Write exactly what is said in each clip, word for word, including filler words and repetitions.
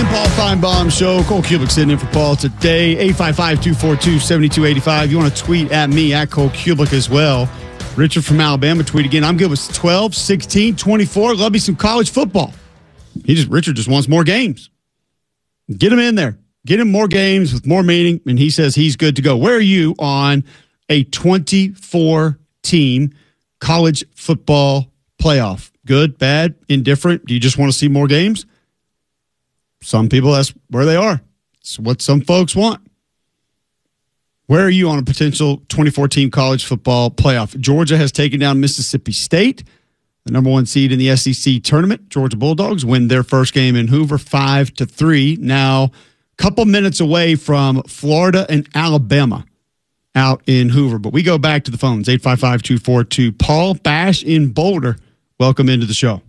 and Paul Feinbaum Show. Cole Kubick sitting in for Paul today. eight five five, two four two, seven two eight five. You want to tweet at me, at Cole Kubick as well. Richard from Alabama, tweet again. I'm good with twelve, sixteen, twenty-four. Love me some college football. He just Richard just wants more games. Get him in there. Get him more games with more meaning, and he says he's good to go. Where are you on a twenty-four team college football playoff? Good, bad, indifferent? Do you just want to see more games? Some people, that's where they are. It's what some folks want. Where are you on a potential twenty-four team college football playoff? Georgia has taken down Mississippi State, the number one seed in the S E C tournament. Georgia Bulldogs win their first game in Hoover five to three. Now, a couple minutes away from Florida and Alabama out in Hoover. But we go back to the phones, eight five five, two four two. Paul Bash in Boulder, welcome into the show.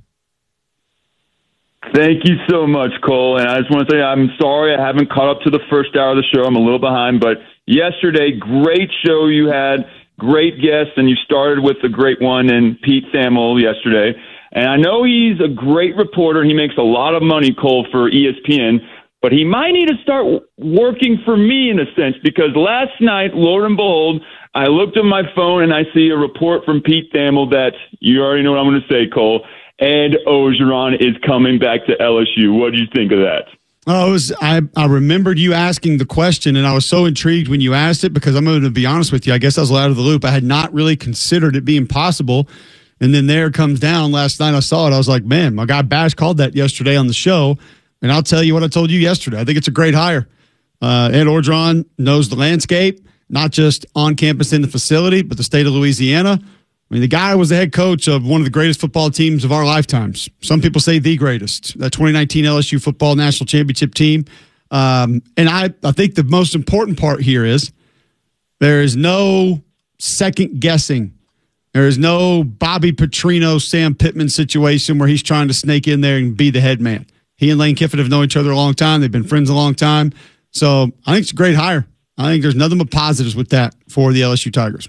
Thank you so much, Cole. And I just want to say I'm sorry I haven't caught up to the first hour of the show. I'm a little behind, but yesterday, great show you had, great guests, and you started with the great one and Pete Thamel yesterday. And I know he's a great reporter. He makes a lot of money, Cole, for E S P N, but he might need to start working for me in a sense, because last night, Lord and behold, I looked at my phone and I see a report from Pete Thamel that you already know what I'm going to say, Cole. Ed Orgeron is coming back to L S U. What do you think of that? Oh, it was, I, I remembered you asking the question, and I was so intrigued when you asked it, because I'm going to be honest with you. I guess I was out of the loop. I had not really considered it being possible. And then there it comes down. Last night I saw it. I was like, man, my guy Bash called that yesterday on the show. And I'll tell you what I told you yesterday. I think it's a great hire. Uh, Ed Orgeron knows the landscape, not just on campus in the facility, but the state of Louisiana. I mean, the guy was the head coach of one of the greatest football teams of our lifetimes. Some people say the greatest. That twenty nineteen L S U football national championship team. Um, and I, I think the most important part here is there is no second guessing. There is no Bobby Petrino, Sam Pittman situation where he's trying to snake in there and be the head man. He and Lane Kiffin have known each other a long time. They've been friends a long time. So I think it's a great hire. I think there's nothing but positives with that for the L S U Tigers.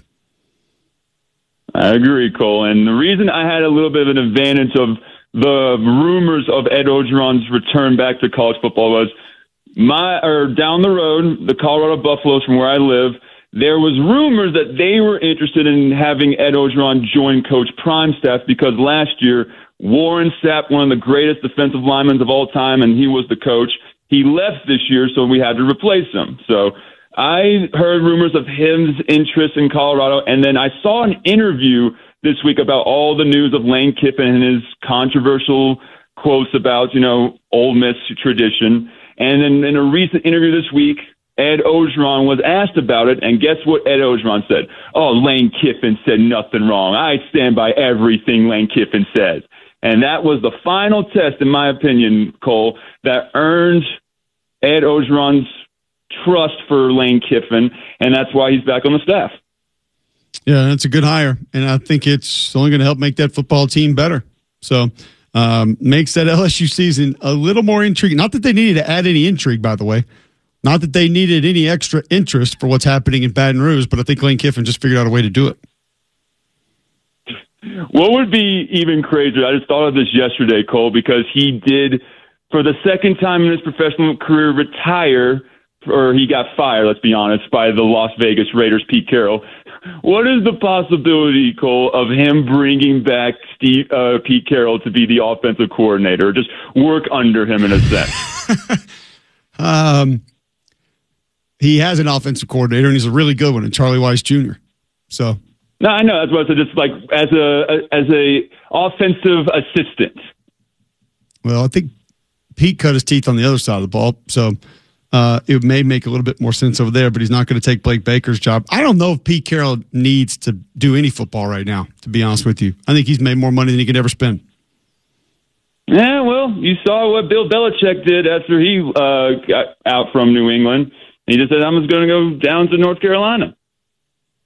I agree, Cole. And the reason I had a little bit of an advantage of the rumors of Ed Orgeron's return back to college football was my or down the road, the Colorado Buffaloes from where I live, there was rumors that they were interested in having Ed Orgeron join Coach Prime's staff, because last year Warren Sapp, one of the greatest defensive linemen of all time, and he was the coach. He left this year, so we had to replace him. So I heard rumors of his interest in Colorado, and then I saw an interview this week about all the news of Lane Kiffin and his controversial quotes about, you know, Ole Miss tradition. And then in a recent interview this week, Ed Orgeron was asked about it, and guess what Ed Orgeron said? Oh, Lane Kiffin said nothing wrong. I stand by everything Lane Kiffin says. And that was the final test, in my opinion, Cole, that earned Ed Orgeron's trust for Lane Kiffin, and that's why he's back on the staff. Yeah, that's a good hire, and I think it's only going to help make that football team better. So um, makes that L S U season a little more intriguing. Not that they needed to add any intrigue, by the way. Not that they needed any extra interest for what's happening in Baton Rouge, but I think Lane Kiffin just figured out a way to do it. What would be even crazier, I just thought of this yesterday, Cole, because he did, for the second time in his professional career, retire, or he got fired, let's be honest, by the Las Vegas Raiders, Pete Carroll. What is the possibility, Cole, of him bringing back Steve, uh, Pete Carroll to be the offensive coordinator, or just work under him in a sense? um, he has an offensive coordinator, and he's a really good one, in Charlie Weiss Junior So, no, I know. That's what I said. Just like as a as a offensive assistant. Well, I think Pete cut his teeth on the other side of the ball, so uh, it may make a little bit more sense over there. But he's not going to take Blake Baker's job. I don't know if Pete Carroll needs to do any football right now. To be honest with you, I think he's made more money than he could ever spend. Yeah, well, you saw what Bill Belichick did after he uh, got out from New England. He just said, "I'm just going to go down to North Carolina."